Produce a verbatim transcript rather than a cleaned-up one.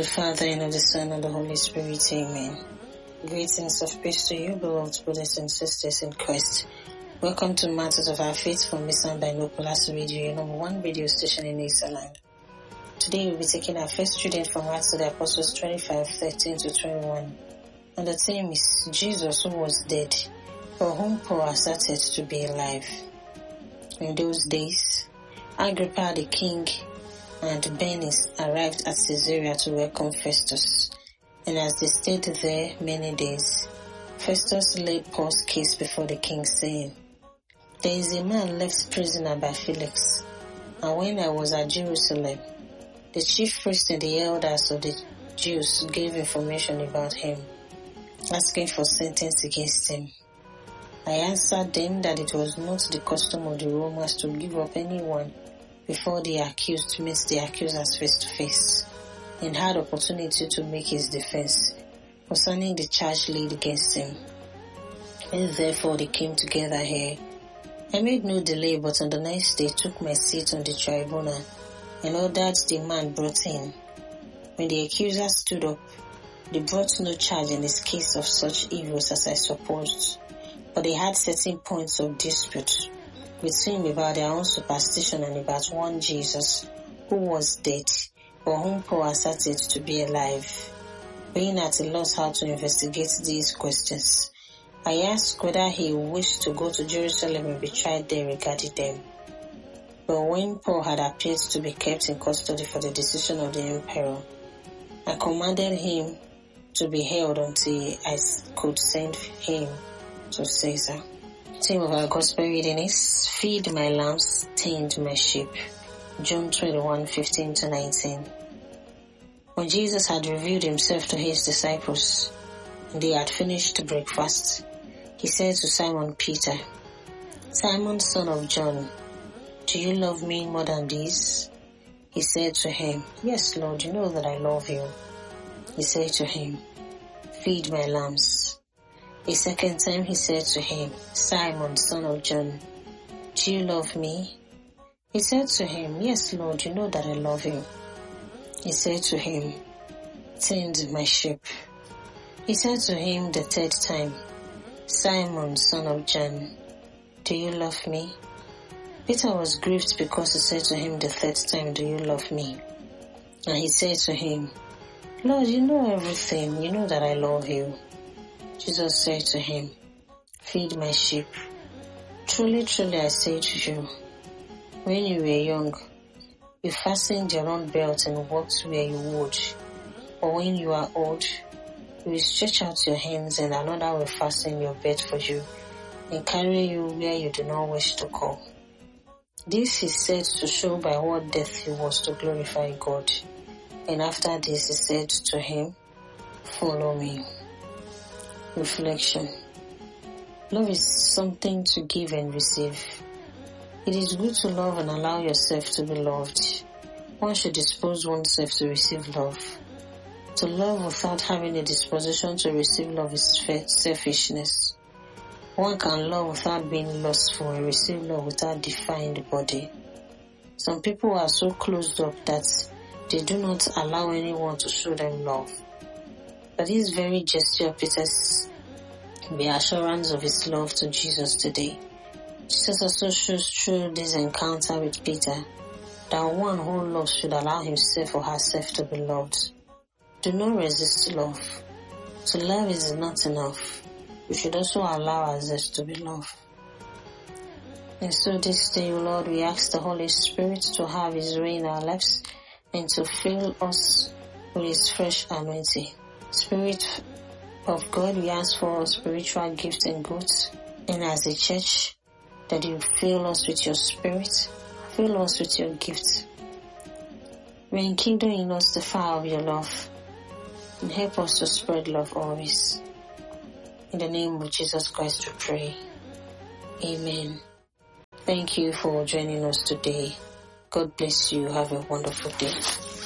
the Father, and of the Son, and of the Holy Spirit. Amen. Greetings of peace to you, beloved brothers and sisters in Christ. Welcome to Matters of Our Faith from Mission Binoculars Radio, your number one radio station in Israel. Today we'll be taking our first reading from Acts of the Apostles twenty-five, thirteen to twenty-one. And the theme is Jesus who was dead, for whom Paul asserted to be alive. In those days, Agrippa the king and Bernice arrived at Caesarea to welcome Festus, and as they stayed there many days, Festus laid Paul's case before the king, saying, "There is a man left prisoner by Felix, and when I was at Jerusalem, the chief priests and the elders of the Jews gave information about him, asking for sentence against him. I answered them that it was not the custom of the Romans to give up anyone before the accused meets the accusers face to face, and had opportunity to make his defense concerning the charge laid against him. And therefore they came together here. I made no delay, but on the next day took my seat on the tribunal, and ordered the man brought in. When the accuser stood up, they brought no charge in his case of such evils as I supposed, but they had certain points of dispute between about their own superstition and about one Jesus who was dead, for whom Paul asserted to be alive. Being at a loss how to investigate these questions, I asked whether he wished to go to Jerusalem and be tried there regarding them. But when Paul had appeared to be kept in custody for the decision of the emperor, I commanded him to be held until I could send him to Caesar. The theme of our gospel reading is Feed my lambs, tend my sheep. John twenty-one, fifteen to nineteen. When Jesus had revealed himself to his disciples, and they had finished breakfast, he said to Simon Peter, "Simon, son of John, do you love me more than these?" He said to him, "Yes, Lord, you know that I love you." He said to him, "Feed my lambs." A second time he said to him, "Simon, son of John, do you love me?" He said to him, "Yes, Lord, you know that I love you." He said to him, "Tend my sheep." He said to him the third time, "Simon, son of John, do you love me?" Peter was grieved because he said to him the third time, "Do you love me?" And he said to him, "Lord, you know everything. You know that I love you." Jesus said to him, "Feed my sheep. Truly, truly, I say to you, when you were young, you fastened your own belt and walked where you would. But when you are old, you will stretch out your hands and another will fasten your belt for you and carry you where you do not wish to go." This he said to show by what death he was to glorify God. And after this he said to him, "Follow me." Reflection. Love is something to give and receive. It is good to love and allow yourself to be loved. One should dispose oneself to receive love. To love without having a disposition to receive love is selfishness. One can love without being lustful and receive love without defying the body. Some people are so closed up that they do not allow anyone to show them love. But this very gesture of Peter's the assurance of his love to Jesus today. Jesus also shows through this encounter with Peter that one who loves should allow himself or herself to be loved. Do not resist love. To love is not enough. We should also allow ourselves to be loved. And so this day, Lord, we ask the Holy Spirit to have his way in our lives and to fill us with his fresh anointing. Spirit of God, we ask for spiritual gifts and goods, and as a church, that you fill us with your spirit, fill us with your gifts. Rekindle in us the fire of your love, and help us to spread love always. In the name of Jesus Christ we pray. Amen. Thank you for joining us today. God bless you. Have a wonderful day.